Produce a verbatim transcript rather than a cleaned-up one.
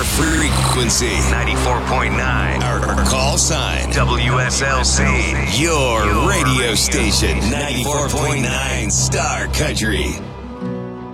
frequency. ninety-four point nine. Our call sign. W S L C. Your radio station. ninety-four point nine Star Country.